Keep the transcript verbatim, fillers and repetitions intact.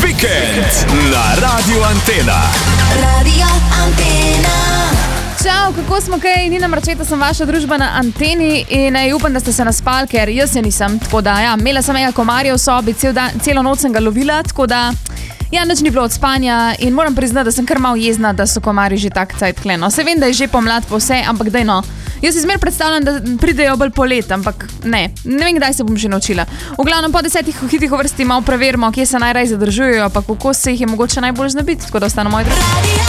Vikend na Radiu Antena. Radio Antena. Čau, kako smo kaj? Nina Marčeta sem vaša družba na Anteni in ne, upam, da ste se naspali, ker jaz se nisem. Tako da, ja, imela sem enega komarja v sobi, cel dan, celo noč sem ga lovila, tako da, ja, nič ni bilo od spanja in moram priznati, da sem kar malo jezna, da so komarji že tak cajt kleno. Se vem, da je že pomlad po vse, ampak daj no. Jaz si zmer predstavljam, da pridejo bolj polet, ampak ne, ne vem, kdaj se bom že naučila. V glavnem po desetih hitih vrsti malo preverimo, kje se najraje zadržujejo, pa kako se jih je mogoče najbolj znebiti, tako da ostane moj drug.